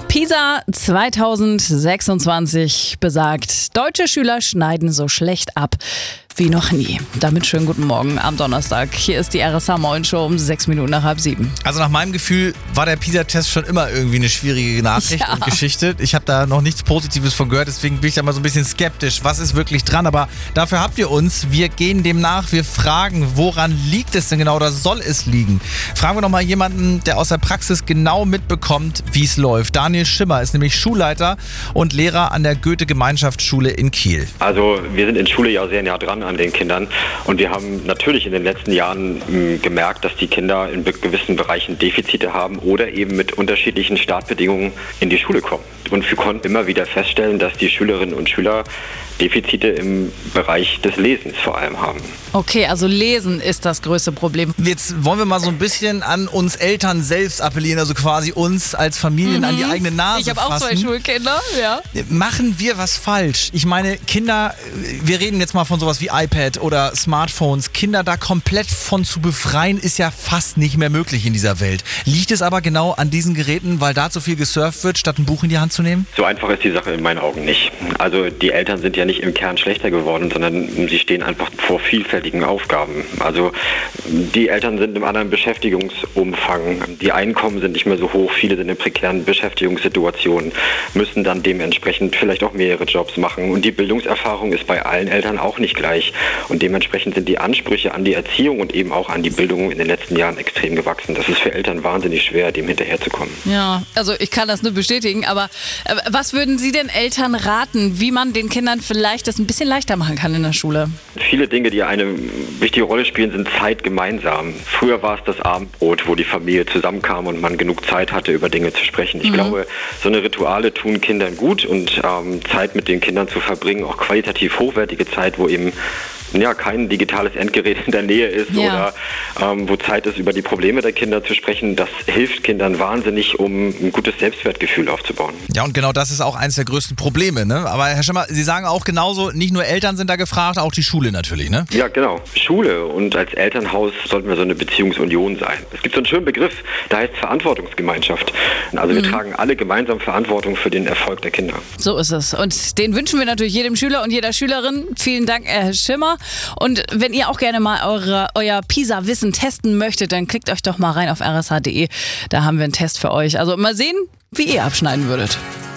PISA 2026 besagt, deutsche Schüler schneiden so schlecht ab wie noch nie. Damit schönen guten Morgen am Donnerstag. Hier ist die RSH Morning Show um 6 Minuten nach halb 7. Also nach meinem Gefühl war der PISA-Test schon immer irgendwie eine schwierige Nachricht und Geschichte. Ich habe da noch nichts Positives von gehört, deswegen bin ich da mal so ein bisschen skeptisch. Was ist wirklich dran? Aber dafür habt ihr uns. Wir gehen dem nach. Wir fragen, woran liegt es denn genau oder soll es liegen? Fragen wir noch mal jemanden, der aus der Praxis genau mitbekommt, wie es läuft. Daniel Schimmer ist nämlich Schulleiter und Lehrer an der Goethe-Gemeinschaftsschule in Kiel. Also wir sind in Schule ja sehr nah dran an den Kindern und wir haben natürlich in den letzten Jahren gemerkt, dass die Kinder in gewissen Bereichen Defizite haben oder eben mit unterschiedlichen Startbedingungen in die Schule kommen. Und wir konnten immer wieder feststellen, dass die Schülerinnen und Schüler Defizite im Bereich des Lesens vor allem haben. Okay, also Lesen ist das größte Problem. Jetzt wollen wir mal so ein bisschen an uns Eltern selbst appellieren, also quasi uns als Familien an die eigene Nase Ich habe auch 2 Schulkinder, ja. Machen wir was falsch? Ich meine, Kinder, wir reden jetzt mal von sowas wie iPad oder Smartphones. Kinder da komplett von zu befreien, ist ja fast nicht mehr möglich in dieser Welt. Liegt es aber genau an diesen Geräten, weil da zu viel gesurft wird, statt ein Buch in die Hand zu nehmen? So einfach ist die Sache in meinen Augen nicht. Also die Eltern sind ja nicht im Kern schlechter geworden, sondern sie stehen einfach vor vielfältigen Aufgaben. Also die Eltern sind im anderen Beschäftigungsumfang. Die Einkommen sind nicht mehr so hoch. Viele sind in prekären Beschäftigungssituationen, müssen dann dementsprechend vielleicht auch mehrere Jobs machen. Und die Bildungserfahrung ist bei allen Eltern auch nicht gleich. Und dementsprechend sind die Ansprüche an die Erziehung und eben auch an die Bildung in den letzten Jahren extrem gewachsen. Das ist für Eltern wahnsinnig schwer, dem hinterherzukommen. Ja, also ich kann das nur bestätigen, aber was würden Sie den Eltern raten, wie man den Kindern vielleicht das ein bisschen leichter machen kann in der Schule? Viele Dinge, die eine wichtige Rolle spielen, sind Zeit gemeinsam. Früher war es das Abendbrot, wo die Familie zusammenkam und man genug Zeit hatte, über Dinge zu sprechen. Ich glaube, so eine Rituale tun Kindern gut und Zeit mit den Kindern zu verbringen, auch qualitativ hochwertige Zeit, wo eben kein digitales Endgerät in der Nähe ist oder wo Zeit ist, über die Probleme der Kinder zu sprechen, das hilft Kindern wahnsinnig, um ein gutes Selbstwertgefühl aufzubauen. Ja, und genau das ist auch eines der größten Probleme, ne? Aber Herr Schimmer, Sie sagen auch genauso, nicht nur Eltern sind da gefragt, auch die Schule natürlich, ne? Ja, genau. Schule und als Elternhaus sollten wir so eine Beziehungsunion sein. Es gibt so einen schönen Begriff, der heißt Verantwortungsgemeinschaft. Also wir tragen alle gemeinsam Verantwortung für den Erfolg der Kinder. So ist es. Und den wünschen wir natürlich jedem Schüler und jeder Schülerin. Vielen Dank, Herr Schimmer. Und wenn ihr auch gerne mal euer PISA-Wissen testen möchtet, dann klickt euch doch mal rein auf rsh.de. Da haben wir einen Test für euch. Also mal sehen, wie ihr abschneiden würdet.